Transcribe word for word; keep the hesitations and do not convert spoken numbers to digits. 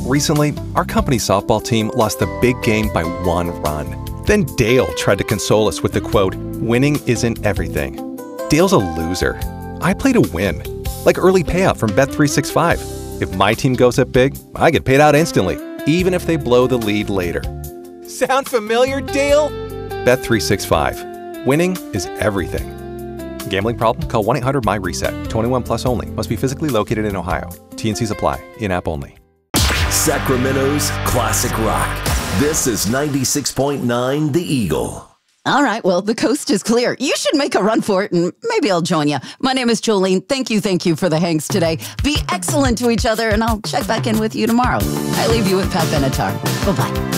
Recently, our company's softball team lost the big game by one run. Then Dale tried to console us with the quote, "Winning isn't everything." Dale's a loser. I play to win. Like early payout from Bet three sixty-five. If my team goes up big, I get paid out instantly, even if they blow the lead later. Sound familiar, Dale? Bet three sixty-five. Winning is everything. Gambling problem? Call one eight hundred M Y reset. twenty-one plus only. Must be physically located in Ohio. T and Cs apply. In-app only. Sacramento's classic rock. This is ninety-six point nine The Eagle. All right, well, the coast is clear. You should make a run for it, and maybe I'll join you. My name is Jolene. Thank you, thank you for the hangs today. Be excellent to each other, and I'll check back in with you tomorrow. I leave you with Pat Benatar. Bye-bye.